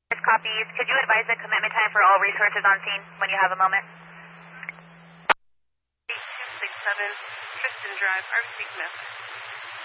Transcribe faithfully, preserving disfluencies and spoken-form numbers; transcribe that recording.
Copies. Could you advise the commitment time for all resources on scene when you have a moment? eight two six seven Tristan Drive, R C Smith.